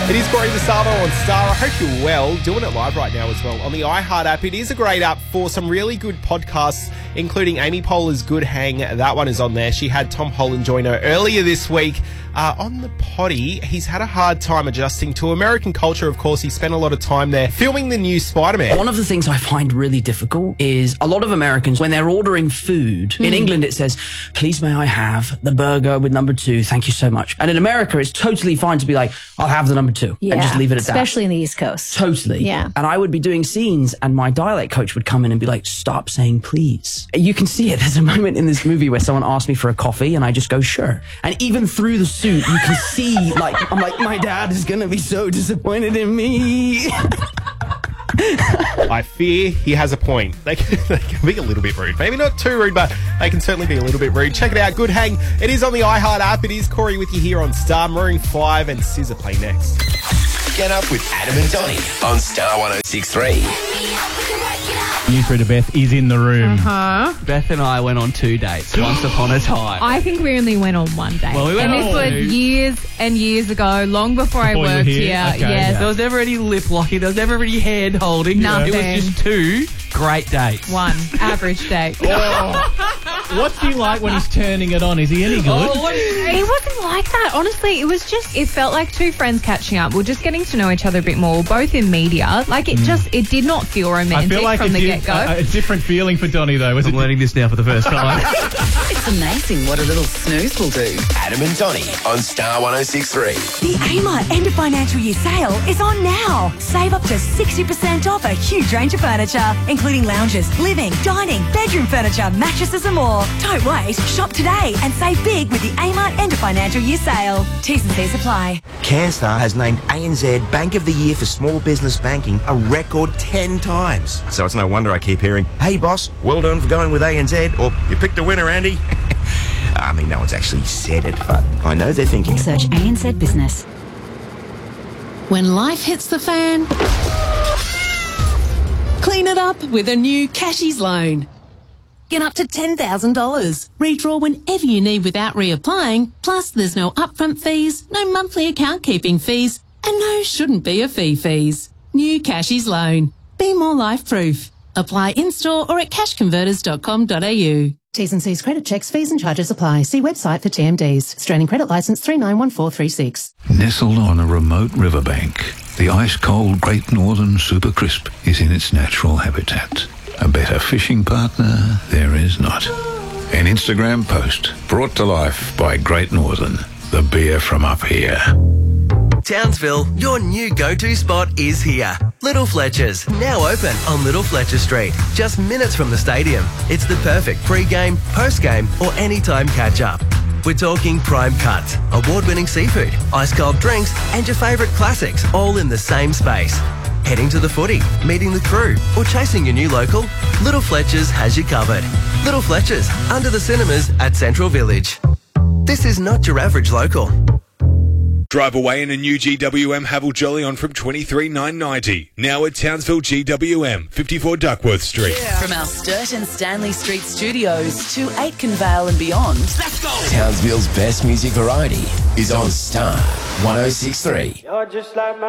It is Corey Masabo on Star. I hope you're well. Doing it live right now as well on the iHeart app. It is a great app for some really good podcasts, including Amy Poehler's Good Hang. That one is on there. She had Tom Holland join her earlier this week. On the potty, he's had a hard time adjusting to American culture. Of course, he spent a lot of time there filming the new Spider-Man. One of the things I find really difficult is a lot of Americans, when they're ordering food, in England it says, please may I have the burger with number 2, thank you so much. And in America, it's totally fine to be like, I'll have the number 2 and just leave it at that. Especially in the East Coast. Totally. Yeah. And I would be doing scenes and my dialect coach would come in and be like, stop saying please. You can see it. There's a moment in this movie where someone asked me for a coffee and I just go, sure. And even through the suit, you can see, I'm like, my dad is going to be so disappointed in me. I fear he has a point. They can be a little bit rude. Maybe not too rude, but they can certainly be a little bit rude. Check it out. Good Hang. It is on the iHeart app. It is Corey with you here on Star. Maroon 5 and SZA play next. Get up with Adam and Donnie on Star 106.3. News reader Beth is in the room. Beth and I went on 2 dates once upon a time. I think we only went on one date. Well, we went and on this two. was years and years ago, long before I Before you were worked here? here. Okay, Yes. There was never any lip locking. There was never any hand holding. Nothing. It was just 2 great dates. One average date. What's he like when he's turning it on? Is he any good? It wasn't like that. Honestly, it felt like two friends catching up. We're just getting to know each other a bit more, both in media. Like it did not feel I romantic feel like from the get-go. a different feeling for Donnie, though. I'm learning this now for the first time. It's amazing what a little snooze will do. Adam and Donnie on Star 106.3. The Amart end of financial year sale is on now. Save up to 60% off a huge range of furniture, including lounges, living, dining, bedroom furniture, mattresses and more. Don't wait. Shop today and save big with the Amart end of financial year sale. T's and C's apply. CanStar has named ANZ Bank of the Year for Small Business Banking a record 10 times. So it's no wonder I keep hearing, hey boss, well done for going with ANZ, or you picked a winner, Andy. I mean, no one's actually said it, but I know they're thinking. Search ANZ Business. When life hits the fan, clean it up with a new Cashies loan. Get up to $10,000. Redraw whenever you need without reapplying. Plus, there's no upfront fees, no monthly account keeping fees, and no shouldn't be a fee fees. New Cashies loan. Be more life proof. Apply in-store or at cashconverters.com.au. T's and C's credit checks, fees and charges apply. See website for TMDs. Australian Credit Licence 391436. Nestled on a remote riverbank, the ice-cold Great Northern Super Crisp is in its natural habitat. A better fishing partner there is not. An Instagram post brought to life by Great Northern, the beer from up here. Townsville, your new go-to spot is here. Little Fletcher's, now open on Little Fletcher Street, just minutes from the stadium. It's the perfect pre-game, post-game or anytime catch-up. We're talking prime cuts, award-winning seafood, ice-cold drinks and your favourite classics all in the same space. Heading to the footy, meeting the crew or chasing your new local? Little Fletcher's has you covered. Little Fletcher's, under the cinemas at Central Village. This is not your average local. Drive away in a new GWM Haval Jolly On from $23,990. Now at Townsville GWM, 54 Duckworth Street. From our Sturt and Stanley Street studios to Aitken Vale and beyond. Let's go! Townsville's best music variety is on Star 106.3. You're just like my